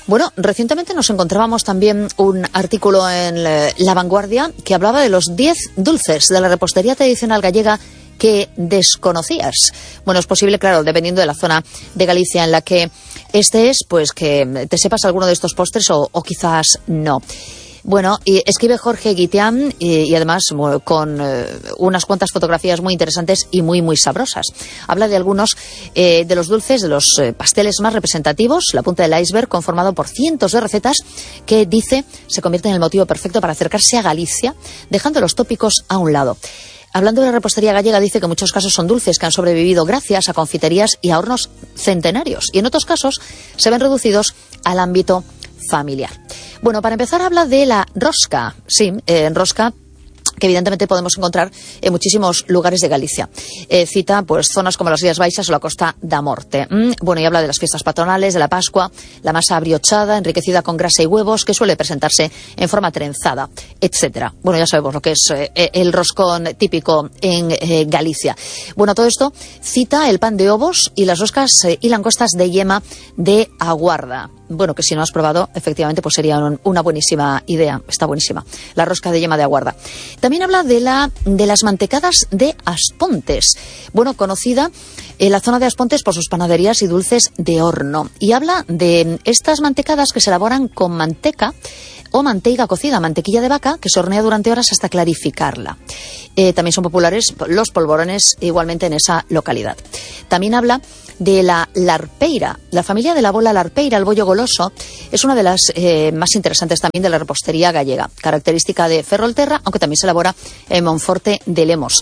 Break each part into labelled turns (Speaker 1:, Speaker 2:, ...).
Speaker 1: Bueno, recientemente nos encontrábamos también un artículo en La Vanguardia que hablaba de los 10 dulces de la repostería tradicional gallega que desconocías. Bueno, es posible, claro, dependiendo de la zona de Galicia en la que estés, pues que te sepas alguno de estos postres o quizás no. Bueno, y escribe Jorge Guitián y además con unas cuantas fotografías muy interesantes y muy sabrosas. Habla de algunos de los dulces, de los pasteles más representativos, la punta del iceberg, conformado por cientos de recetas que, dice, se convierten en el motivo perfecto para acercarse a Galicia, dejando los tópicos a un lado. Hablando de la repostería gallega, dice que en muchos casos son dulces que han sobrevivido gracias a confiterías y a hornos centenarios, y en otros casos se ven reducidos al ámbito familiar. Bueno, para empezar habla de la rosca, sí, rosca que evidentemente podemos encontrar en muchísimos lugares de Galicia. Cita pues zonas como las Rías Baixas o la Costa da Morte. Bueno, y habla de las fiestas patronales, de la Pascua, la masa abriochada, enriquecida con grasa y huevos, que suele presentarse en forma trenzada, etcétera. Bueno, ya sabemos lo que es el roscón típico en Galicia. Bueno, todo esto cita el pan de ovos y las roscas y langostas de yema de aguarda. Bueno, que si no has probado, efectivamente, pues sería una buenísima idea. Está buenísima. La rosca de yema de aguarda. También habla de las mantecadas de Aspontes. Bueno, conocida en la zona de Aspontes por sus panaderías y dulces de horno. Y habla de estas mantecadas que se elaboran con manteca o manteiga cocida, mantequilla de vaca, que se hornea durante horas hasta clarificarla. También son populares los polvorones igualmente en esa localidad. También habla de la larpeira. La familia de la bola larpeira, el bollo goloso, es una de las más interesantes también de la repostería gallega, característica de Ferrolterra, aunque también se elabora en Monforte de Lemos.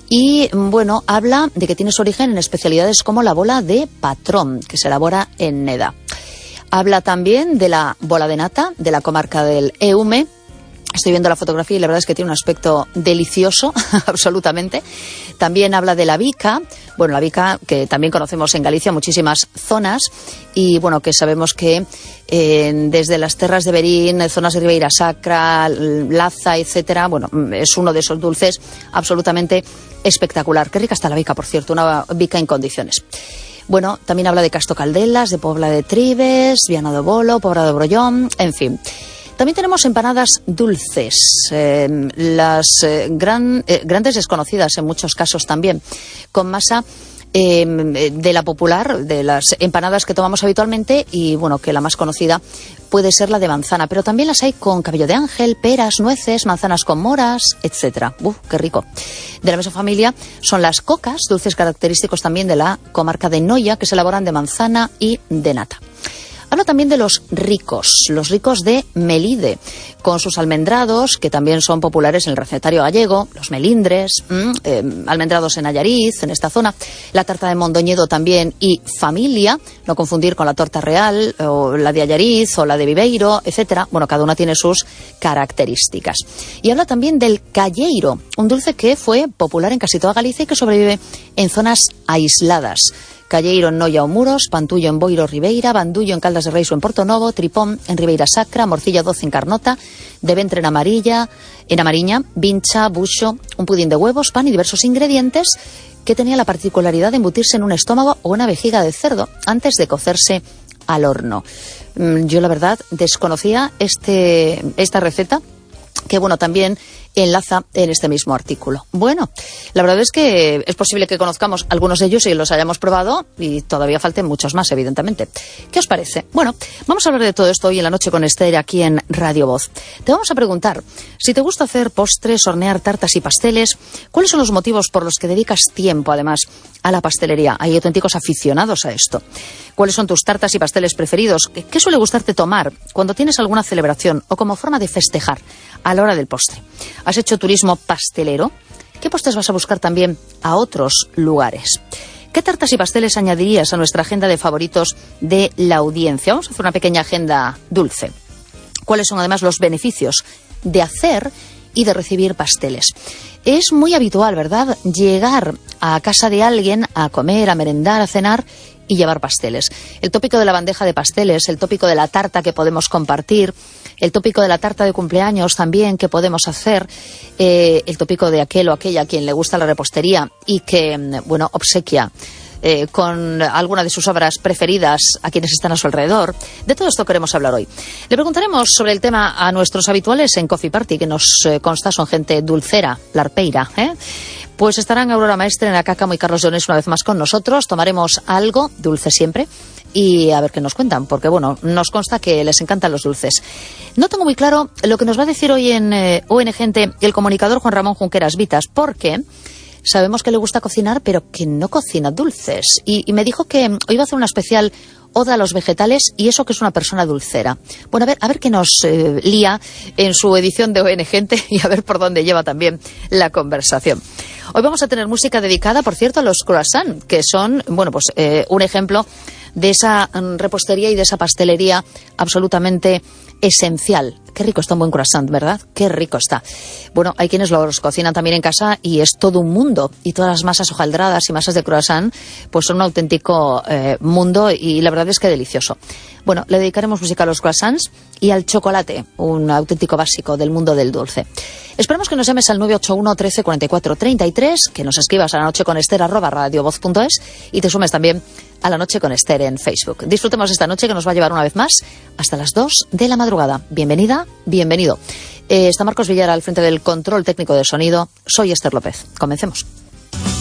Speaker 1: Y bueno, habla de que tiene su origen en especialidades como la bola de patrón, que se elabora en Neda. Habla también de la bola de nata, de la comarca del Eume. Estoy viendo la fotografía y la verdad es que tiene un aspecto delicioso, absolutamente. También habla de la bica, bueno, la bica que también conocemos en Galicia, muchísimas zonas, y bueno, que sabemos que desde las terras de Berín, zonas de Ribeira Sacra, Laza, etcétera, bueno, es uno de esos dulces absolutamente espectacular. Qué rica está la bica, por cierto, una bica en condiciones. Bueno, también habla de Casto Caldelas, de Pobla de Tribes, Viana do Bolo, Pobra de Brollón, en fin. También tenemos empanadas dulces, grandes desconocidas en muchos casos también, con masa de la popular, de las empanadas que tomamos habitualmente, y bueno, que la más conocida puede ser la de manzana, pero también las hay con cabello de ángel, peras, nueces, manzanas con moras, etcétera. ¡Qué rico! De la misma familia son las cocas, dulces característicos también de la comarca de Noia, que se elaboran de manzana y de nata. Habla también de los ricos de Melide, con sus almendrados, que también son populares en el recetario gallego, los melindres, almendrados en Allariz, en esta zona, la tarta de Mondoñedo también y familia, no confundir con la torta real, o la de Allariz, o la de Viveiro, etcétera. Bueno, cada una tiene sus características. Y habla también del calleiro, un dulce que fue popular en casi toda Galicia y que sobrevive en zonas aisladas. Calleiro en Noia o Muros, Pantullo en Boiro Ribeira, Bandullo en Caldas de Reis o en Portonovo, Tripón en Ribeira Sacra, Morcilla 12 en Carnota, de Ventre en Amariña, Vincha, Buxo, un pudín de huevos, pan y diversos ingredientes que tenía la particularidad de embutirse en un estómago o una vejiga de cerdo antes de cocerse al horno. Yo la verdad desconocía esta receta, que bueno, también enlaza en este mismo artículo. Bueno, la verdad es que es posible que conozcamos algunos de ellos y los hayamos probado, y todavía falten muchos más, evidentemente. ¿Qué os parece? Bueno, vamos a hablar de todo esto hoy en la noche con Esther aquí en Radio Voz. Te vamos a preguntar si te gusta hacer postres, hornear tartas y pasteles, ¿cuáles son los motivos por los que dedicas tiempo, además, a la pastelería? Hay auténticos aficionados a esto. ¿Cuáles son tus tartas y pasteles preferidos? ¿Qué suele gustarte tomar cuando tienes alguna celebración o como forma de festejar a la hora del postre? ¿Has hecho turismo pastelero? ¿Qué postres vas a buscar también a otros lugares? ¿Qué tartas y pasteles añadirías a nuestra agenda de favoritos de la audiencia? Vamos a hacer una pequeña agenda dulce. ¿Cuáles son además los beneficios de hacer y de recibir pasteles? Es muy habitual, ¿verdad?, llegar a casa de alguien a comer, a merendar, a cenar y llevar pasteles. El tópico de la bandeja de pasteles, el tópico de la tarta que podemos compartir, el tópico de la tarta de cumpleaños también que podemos hacer, el tópico de aquel o aquella a quien le gusta la repostería y que, bueno, obsequia con alguna de sus obras preferidas a quienes están a su alrededor. De todo esto queremos hablar hoy. Le preguntaremos sobre el tema a nuestros habituales en Coffee Party, que nos consta son gente dulcera, larpeira, Pues estarán Aurora Maestre, Ana Cácamo y Carlos Llones una vez más con nosotros. Tomaremos algo, dulce siempre, y a ver qué nos cuentan, porque bueno, nos consta que les encantan los dulces. No tengo muy claro lo que nos va a decir hoy en ON Gente el comunicador Juan Ramón Junqueras Vitas, porque sabemos que le gusta cocinar, pero que no cocina dulces. Y me dijo que hoy va a hacer una especial oda a los vegetales, y eso que es una persona dulcera. Bueno, a ver qué nos lía en su edición de ON Gente y a ver por dónde lleva también la conversación. Hoy vamos a tener música dedicada, por cierto, a los croissants, que son, bueno, pues un ejemplo de esa repostería y de esa pastelería absolutamente esencial. Qué rico está un buen croissant, ¿verdad? Qué rico está. Bueno, hay quienes los cocinan también en casa y es todo un mundo. Y todas las masas hojaldradas y masas de croissant pues son un auténtico mundo, y la verdad es que delicioso. Bueno, le dedicaremos música a los croissants y al chocolate, un auténtico básico del mundo del dulce. Esperamos que nos llames al 981 13 44 33, que nos escribas a lanocheconester@radiovoz.es y te sumes también a La Noche con Ester en Facebook. Disfrutemos esta noche que nos va a llevar una vez más hasta las 2 de la madrugada. Bienvenida, bienvenido. Está Marcos Villar al frente del control técnico de sonido. Soy Ester López. Comencemos.